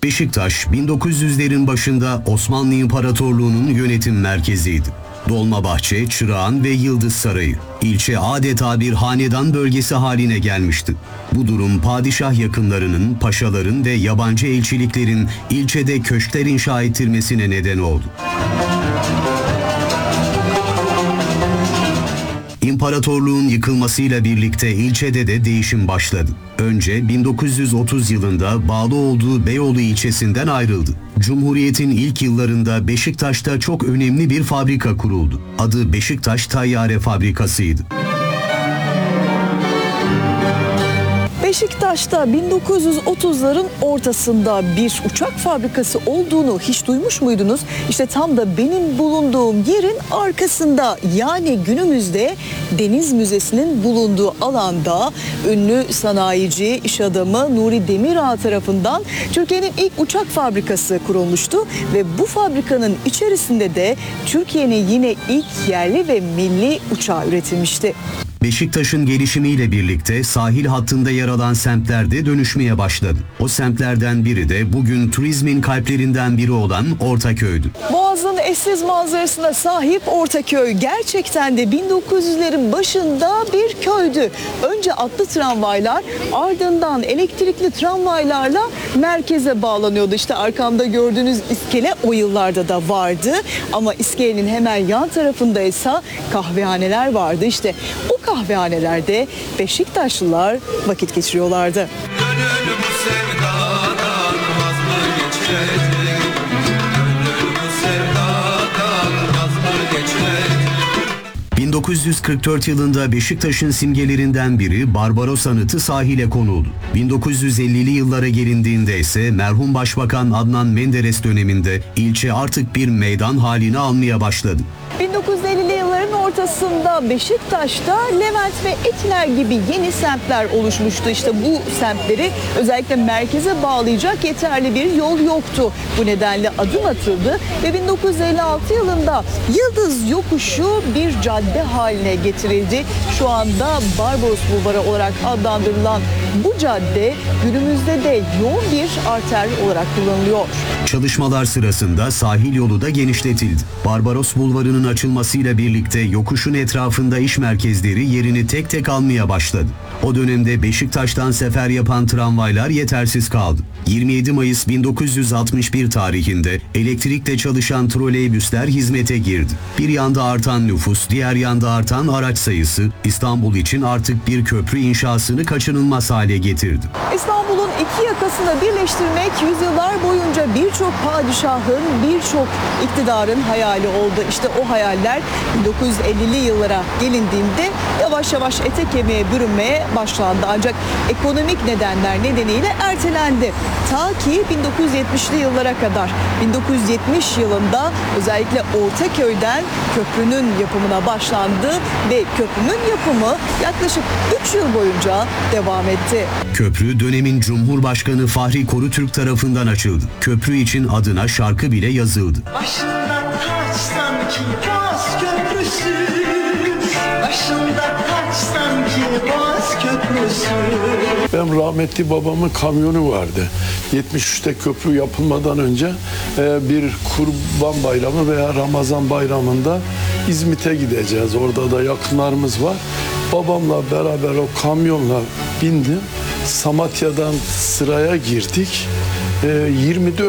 Beşiktaş, 1900'lerin başında Osmanlı İmparatorluğu'nun yönetim merkeziydi. Dolmabahçe, Çırağan ve Yıldız Sarayı. İlçe adeta bir hanedan bölgesi haline gelmişti. Bu durum padişah yakınlarının, paşaların ve yabancı elçiliklerin ilçede köşkler inşa ettirmesine neden oldu. İmparatorluğun yıkılmasıyla birlikte ilçede de değişim başladı. Önce 1930 yılında bağlı olduğu Beyoğlu ilçesinden ayrıldı. Cumhuriyet'in ilk yıllarında Beşiktaş'ta çok önemli bir fabrika kuruldu. Adı Beşiktaş Tayyare Fabrikası'ydı. Beşiktaş'ta 1930'ların ortasında bir uçak fabrikası olduğunu hiç duymuş muydunuz? İşte tam da benim bulunduğum yerin arkasında, yani günümüzde Deniz Müzesi'nin bulunduğu alanda ünlü sanayici, iş adamı Nuri Demirağ tarafından Türkiye'nin ilk uçak fabrikası kurulmuştu ve bu fabrikanın içerisinde de Türkiye'nin yine ilk yerli ve milli uçağı üretilmişti. Beşiktaş'ın gelişimiyle birlikte sahil hattında yer alan semtler de dönüşmeye başladı. O semtlerden biri de bugün turizmin kalplerinden biri olan Ortaköy'dü. Boğaz'ın eşsiz manzarasına sahip Ortaköy gerçekten de 1900'lerin başında bir köydü. Önce atlı tramvaylar, ardından elektrikli tramvaylarla merkeze bağlanıyordu. İşte arkamda gördüğünüz iskele o yıllarda da vardı. Ama iskelenin hemen yan tarafında ise kahvehaneler vardı. İşte o kahvehanelerde Beşiktaşlılar vakit geçiriyorlardı. 1944 yılında Beşiktaş'ın simgelerinden biri Barbaros Anıtı sahile konuldu. 1950'li yıllara gelindiğinde ise merhum Başbakan Adnan Menderes döneminde ilçe artık bir meydan halini almaya başladı. 1950'li yılların ortasında Beşiktaş'ta Levent ve Etiler gibi yeni semtler oluşmuştu. İşte bu semtleri özellikle merkeze bağlayacak yeterli bir yol yoktu. Bu nedenle adım atıldı ve 1956 yılında Yıldız Yokuşu bir cadde haline getirildi. Şu anda Barbaros Bulvarı olarak adlandırılan bu cadde günümüzde de yoğun bir arter olarak kullanılıyor. Çalışmalar sırasında sahil yolu da genişletildi. Barbaros Bulvarı'nın açılmasıyla birlikte yokuşun etrafında iş merkezleri yerini tek tek almaya başladı. O dönemde Beşiktaş'tan sefer yapan tramvaylar yetersiz kaldı. 27 Mayıs 1961 tarihinde elektrikle çalışan troleybüsler hizmete girdi. Bir yanda artan nüfus, diğer yanda artan araç sayısı İstanbul için artık bir köprü inşasını kaçınılmaz hale getirdi. İstanbul'un iki yakasını birleştirmek yüzyıllar boyunca birçok padişahın, birçok iktidarın hayali oldu. İşte o hayaller 1950'li yıllara gelindiğinde yavaş yavaş ete kemiğe bürünmeye başlandı. Ancak ekonomik nedenler nedeniyle ertelendi. Ta ki 1970'li yıllara kadar. 1970 yılında özellikle Ortaköy'den köprünün yapımına başlandı ve köprünün yapımı yaklaşık 3 yıl boyunca devam etti. Köprü dönemin Cumhurbaşkanı Fahri Korutürk tarafından açıldı. Köprü için adına şarkı bile yazıldı. Başından taç sanki Boğaz Köprüsü, başında taç sanki Boğaz Köprüsü. Benim rahmetli babamın kamyonu vardı. 73'te köprü yapılmadan önce bir Kurban Bayramı veya Ramazan Bayramı'nda İzmit'e gideceğiz. Orada da yakınlarımız var. Babamla beraber o kamyonla bindim. Samatya'dan sıraya girdik. 24